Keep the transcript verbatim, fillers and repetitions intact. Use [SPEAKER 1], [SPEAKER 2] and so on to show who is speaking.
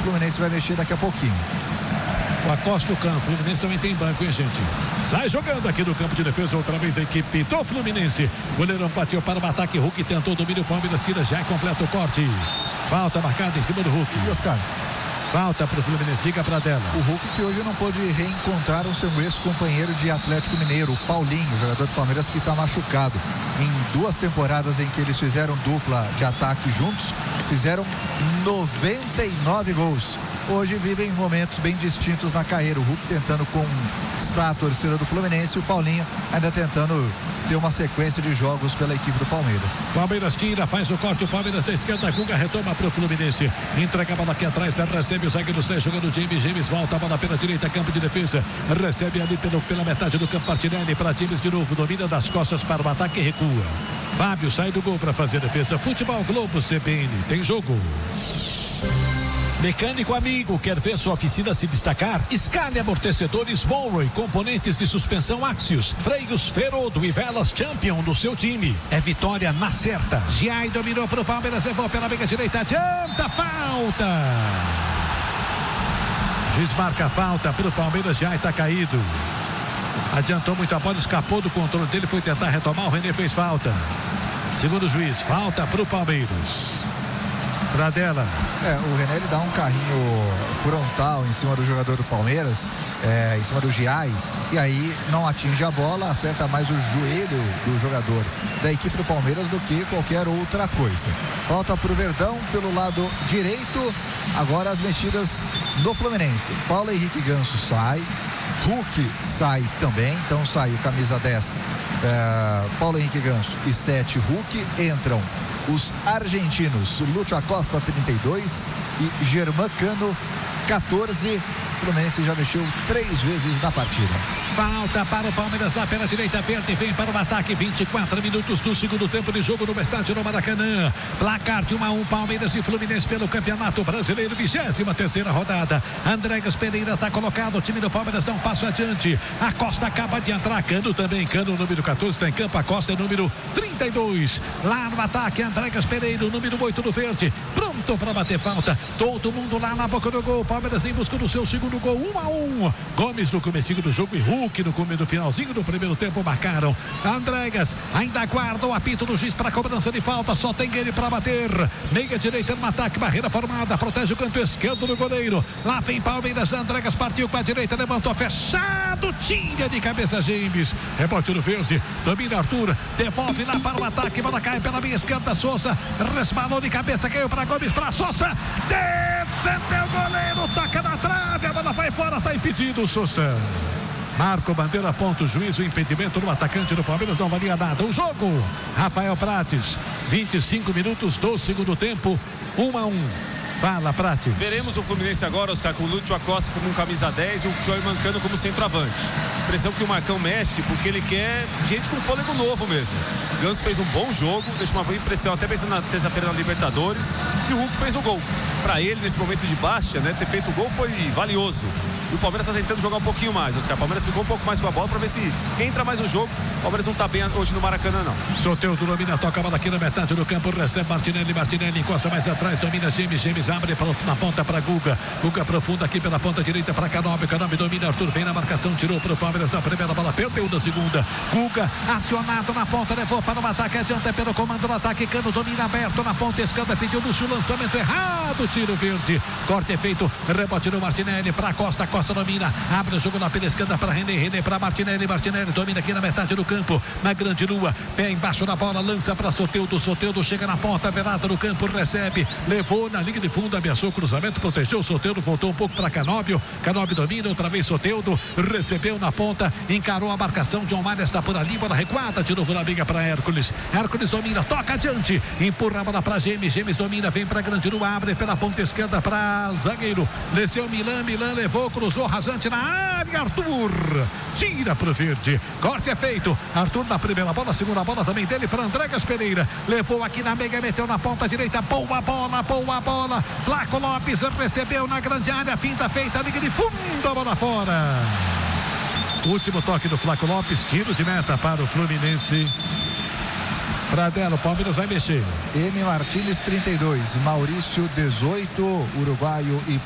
[SPEAKER 1] Fluminense vai mexer daqui a pouquinho.
[SPEAKER 2] O Acosta o Cano, Fluminense também tem banco, hein, gente? Sai jogando aqui no campo de defesa, outra vez a equipe do Fluminense. Goleirão bateu para o ataque, Hulk tentou domínio, Palmeiras tira, já completa o corte. Falta marcada em cima do Hulk.
[SPEAKER 1] E Oscar?
[SPEAKER 2] Falta para o Fluminense, liga para dela.
[SPEAKER 1] O Hulk que hoje não pôde reencontrar o seu ex-companheiro de Atlético Mineiro, o Paulinho, jogador do Palmeiras que está machucado. Em duas temporadas em que eles fizeram dupla de ataque juntos, fizeram noventa e nove gols. Hoje vivem momentos bem distintos na carreira. O Hulk tentando conquistar a torcida do Fluminense e o Paulinho ainda tentando ter uma sequência de jogos pela equipe do Palmeiras.
[SPEAKER 2] Palmeiras tira, faz o corte, o Palmeiras da esquerda, Guga retoma para o Fluminense. Entrega a bola aqui atrás, recebe o zagueiro Zé jogando James, James volta a bola pela direita, campo de defesa. Recebe ali pelo, pela metade do campo, Martinelli para James de novo, domina das costas para o ataque e recua. Fábio sai do gol para fazer defesa. Futebol Globo C B N, tem jogo. Mecânico amigo, quer ver sua oficina se destacar? Escale amortecedores Monroe, componentes de suspensão Axios, freios Ferodo e velas Champion do seu time. É vitória na certa. Giai dominou para o Palmeiras, levou pela meia direita, adianta, falta. Juiz marca a falta para o Palmeiras, Giai está caído. Adiantou muito a bola, escapou do controle dele, foi tentar retomar, o René fez falta. Segundo o juiz, falta para o Palmeiras. Pra dela.
[SPEAKER 1] É, o René ele dá um carrinho frontal em cima do jogador do Palmeiras, é, em cima do Giai, e aí não atinge a bola, acerta mais o joelho do jogador da equipe do Palmeiras do que qualquer outra coisa. Falta pro Verdão pelo lado direito, agora as mexidas no Fluminense. Paulo Henrique Ganso sai, Hulk sai também, então sai o camisa dez, é, Paulo Henrique Ganso e sete Hulk, entram os argentinos Lúcio Acosta trinta e dois e Germán Cano quatorze. O Fluminense já mexeu três vezes na partida.
[SPEAKER 2] Falta para o Palmeiras lá pela direita, verde vem para o ataque, vinte e quatro minutos do segundo tempo de jogo no estádio no Maracanã. Placar de um a um, Palmeiras e Fluminense pelo Campeonato Brasileiro, vigésima terceira rodada. Andrégas Pereira está colocado, o time do Palmeiras dá um passo adiante. A Costa acaba de entrar, Cano também, Cano número quatorze está em campo, a Costa é número trinta e dois. Lá no ataque, Andrégas Pereira, o número oito do verde, pronto para bater falta. Todo mundo lá na boca do gol, Palmeiras em busca do seu segundo gol, um a um. Gomes no comecinho do jogo e Hulk no começo do finalzinho do primeiro tempo marcaram. Andrégas ainda aguarda o apito do juiz para a cobrança de falta, só tem ele para bater. Meia direita no ataque, barreira formada, protege o canto esquerdo do goleiro. Lá vem Palmeiras, Andrégas partiu com a direita, levantou fechado, tira de cabeça James. Rebote no verde, domina Arthur, devolve lá para o ataque, bola cai pela meia esquerda, Souza resbalou de cabeça, caiu para Gomes, para Souza, defendeu o goleiro, toca na trave, a bola vai fora, está impedido, Souza. Marco Bandeira, ponto, juiz, o impedimento do atacante do Palmeiras não valia nada. O jogo, Rafael Prates, vinte e cinco minutos do segundo tempo, um a um. Fala, Prates.
[SPEAKER 3] Veremos o Fluminense agora, Oscar, com o Lúcio Acosta como camisa dez e o Joy Mancano como centroavante. Impressão que o Marcão mexe porque ele quer gente com fôlego novo mesmo. O Ganso fez um bom jogo, deixa uma boa impressão, até pensando na terça-feira na Libertadores. E o Hulk fez o gol. Para ele, nesse momento de baixa, né, ter feito o gol foi valioso. E o Palmeiras está tentando jogar um pouquinho mais, Oscar. O Palmeiras ficou um pouco mais com a bola para ver se entra mais no jogo. O Palmeiras não está bem hoje no Maracanã, não.
[SPEAKER 2] Soteldo domina, toca a bola aqui na metade do campo, recebe Martinelli, Martinelli encosta mais atrás, domina James, James abre na ponta para Guga, Guga profunda aqui pela ponta direita para Canóbio, Canóbio domina, Arthur vem na marcação, tirou para o Palmeiras na primeira bola, perdeu na segunda. Guga acionado na ponta, levou para o ataque, adianta pelo comando do ataque, Cano domina aberto na ponta esquerda, pediu Lúcio, lançamento errado, tiro verde, corte é feito, rebote no Martinelli para Costa, Costa domina, abre o jogo na pela esquerda para René, René para Martinelli, Martinelli domina aqui na metade do campo, na grande lua, pé embaixo na bola, lança para Soteldo, Soteldo chega na ponta, virada no campo, recebe, levou na linha de fundo, ameaçou o cruzamento, protegeu o Soteldo, voltou um pouco para Canóbio, Canóbio domina, outra vez Soteldo, recebeu na ponta, encarou a marcação, John Maia está por ali, bola recuada, de novo na briga para Hércules, Hércules domina, toca adiante, empurra a bola para Gemes, Gemes domina, vem para grande lua, abre pela ponta esquerda para zagueiro, desceu Milan, Milan levou, cruzou rasante na área, Arthur tira pro verde, corte é feito, Arthur na primeira bola, segunda bola também dele para Andrégas Pereira, levou aqui na mega, meteu na ponta direita, boa bola, boa bola, Flaco Lopes recebeu na grande área, finta feita, liga de fundo, a bola fora. Último toque do Flaco Lopes, tiro de meta para o Fluminense. Pra dela, o Palmeiras vai mexer.
[SPEAKER 1] M. Martínez trinta e dois, Maurício dezoito, uruguaio e